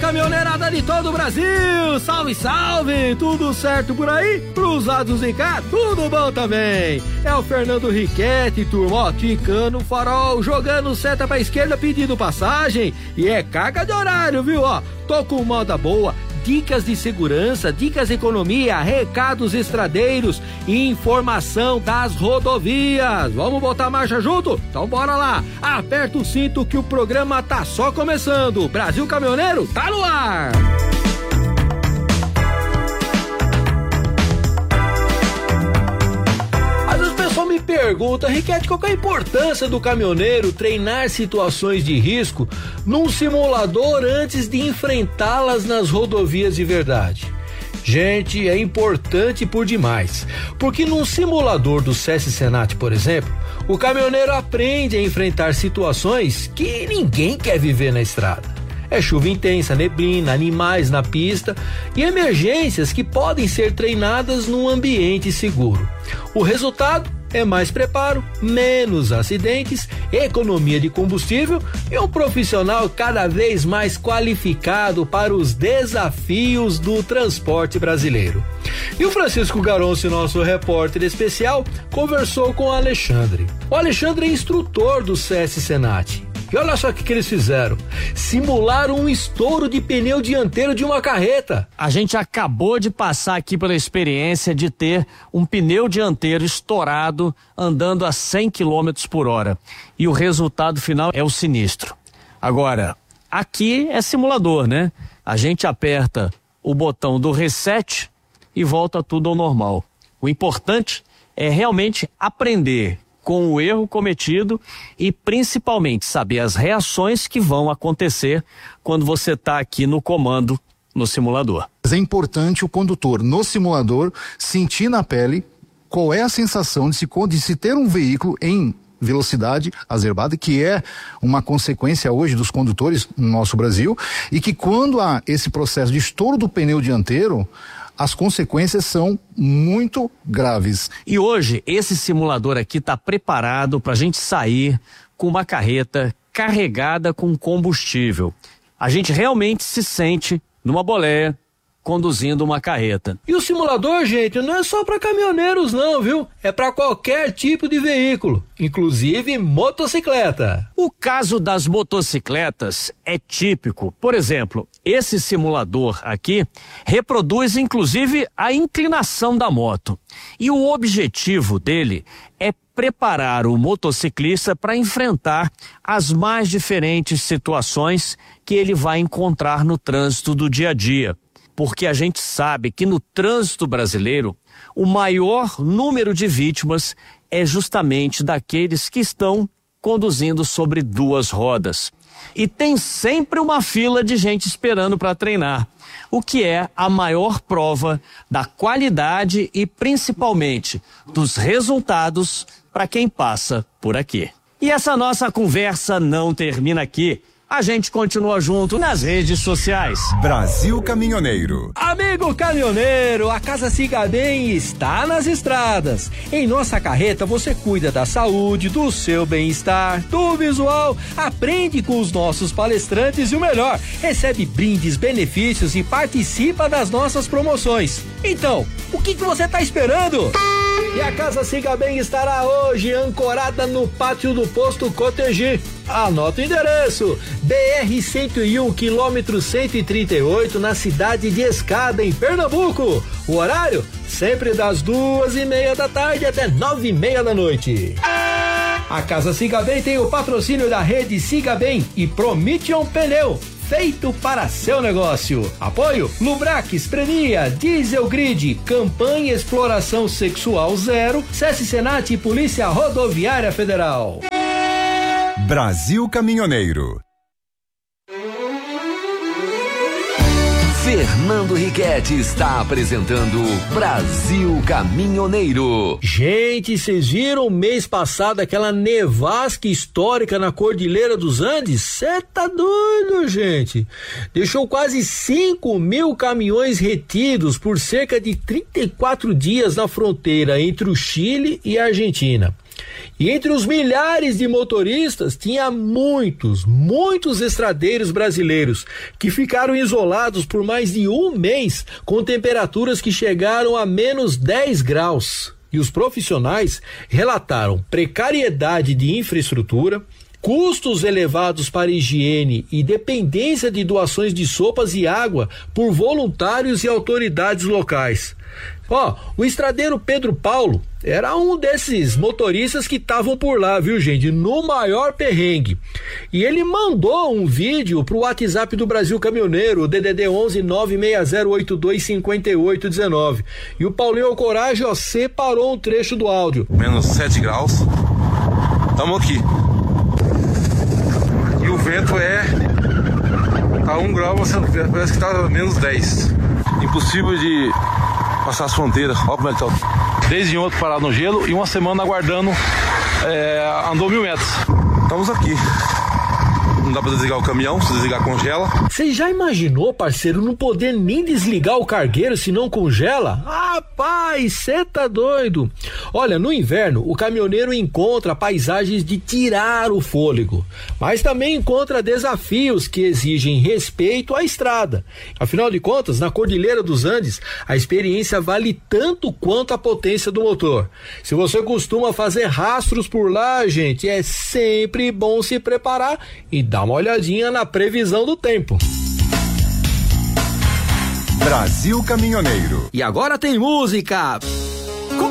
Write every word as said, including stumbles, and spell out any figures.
caminhoneirada de todo o Brasil, salve, salve, tudo certo por aí? Cruzados em cá, tudo bom também. É o Fernando Riquetti, turma, ó, ticando o farol, jogando seta pra esquerda, pedindo passagem, e é carga de horário, viu, ó, tô com moda boa, dicas de segurança, dicas de economia, recados estradeiros e informação das rodovias. Vamos botar a marcha junto? Então bora lá, aperta o cinto que o programa tá só começando. Brasil Caminhoneiro tá no ar. Às vezes o pessoal me pergunta, Riquetti, qual que é a importância do caminhoneiro treinar situações de risco num simulador antes de enfrentá-las nas rodovias de verdade? Gente, é importante por demais, porque num simulador do SESC Senat, por exemplo, o caminhoneiro aprende a enfrentar situações que ninguém quer viver na estrada. É chuva intensa, neblina, animais na pista e emergências que podem ser treinadas num ambiente seguro. O resultado é mais preparo, menos acidentes, economia de combustível e um profissional cada vez mais qualificado para os desafios do transporte brasileiro. E o Francisco Garoncio, nosso repórter especial, conversou com o Alexandre. O Alexandre é instrutor do SESC Senat. E olha só o que, que eles fizeram: simularam um estouro de pneu dianteiro de uma carreta. A gente acabou de passar aqui pela experiência de ter um pneu dianteiro estourado andando a cem quilômetros por hora. E o resultado final é o sinistro. Agora, aqui é simulador, né? A gente aperta o botão do reset e volta tudo ao normal. O importante é realmente aprender com o erro cometido e principalmente saber as reações que vão acontecer quando você está aqui no comando no simulador. É importante o condutor no simulador sentir na pele qual é a sensação de se, de se ter um veículo em velocidade acerbada, que é uma consequência hoje dos condutores no nosso Brasil, e que quando há esse processo de estouro do pneu dianteiro, as consequências são muito graves. E hoje esse simulador aqui está preparado para a gente sair com uma carreta carregada com combustível. A gente realmente se sente numa boleia conduzindo uma carreta. E o simulador, gente, não é só para caminhoneiros não, viu? É para qualquer tipo de veículo, inclusive motocicleta. O caso das motocicletas é típico. Por exemplo, esse simulador aqui reproduz inclusive a inclinação da moto. E o objetivo dele é preparar o motociclista para enfrentar as mais diferentes situações que ele vai encontrar no trânsito do dia a dia. Porque a gente sabe que no trânsito brasileiro, o maior número de vítimas é justamente daqueles que estão conduzindo sobre duas rodas. E tem sempre uma fila de gente esperando para treinar, o que é a maior prova da qualidade e principalmente dos resultados para quem passa por aqui. E essa nossa conversa não termina aqui. A gente continua junto nas redes sociais. Brasil Caminhoneiro. Amigo caminhoneiro, a Casa Siga Bem está nas estradas. Em nossa carreta você cuida da saúde, do seu bem-estar, do visual, aprende com os nossos palestrantes e o melhor, recebe brindes, benefícios e participa das nossas promoções. Então, o que, que você está esperando? E a Casa Siga Bem estará hoje ancorada no pátio do posto Cotegi. Anota o endereço: B R cento e um, quilômetro cento e trinta e oito, na cidade de Escada, em Pernambuco. O horário? Sempre das duas e meia da tarde até nove e meia da noite. A Casa Siga Bem tem o patrocínio da rede Siga Bem e Promission Pneu, feito para seu negócio. Apoio Lubrax, Premia, Diesel Grid, Campanha Exploração Sexual Zero, SESC Senat e Polícia Rodoviária Federal. Brasil Caminhoneiro. Fernando Riquetti está apresentando Brasil Caminhoneiro. Gente, vocês viram mês passado aquela nevasca histórica na Cordilheira dos Andes? Cê tá doido, gente. Deixou quase cinco mil caminhões retidos por cerca de trinta e quatro dias na fronteira entre o Chile e a Argentina. E entre os milhares de motoristas, tinha muitos, muitos estradeiros brasileiros que ficaram isolados por mais de um mês com temperaturas que chegaram a menos dez graus. E os profissionais relataram precariedade de infraestrutura, custos elevados para higiene e dependência de doações de sopas e água por voluntários e autoridades locais. Ó, o estradeiro Pedro Paulo era um desses motoristas que estavam por lá, viu, gente? No maior perrengue. E ele mandou um vídeo pro WhatsApp do Brasil Caminhoneiro, o D D D onze nove seis zero oito dois cinco oito um nove. E o Paulinho Alcorage, ó, separou um trecho do áudio. Menos sete graus. Tamo aqui. E o vento é a um grau, parece que tá menos dez. Impossível de passar as fronteiras. Olha como é que tá. Desde ontem parado no gelo e uma semana aguardando, é, andou mil metros. Estamos aqui. Não dá pra desligar o caminhão, se desligar congela. Você já imaginou, parceiro, não poder nem desligar o cargueiro se não congela? Rapaz, cê tá doido. Olha, no inverno, o caminhoneiro encontra paisagens de tirar o fôlego, mas também encontra desafios que exigem respeito à estrada. Afinal de contas, na Cordilheira dos Andes, a experiência vale tanto quanto a potência do motor. Se você costuma fazer rastros por lá, gente, é sempre bom se preparar e dar uma olhadinha na previsão do tempo. Brasil Caminhoneiro. E agora tem música.